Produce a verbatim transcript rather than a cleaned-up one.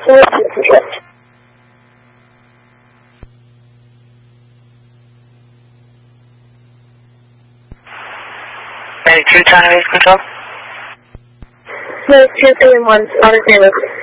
four citizenship. ninety-two, China Base Control. No, two, three, and one, Spotted Zero.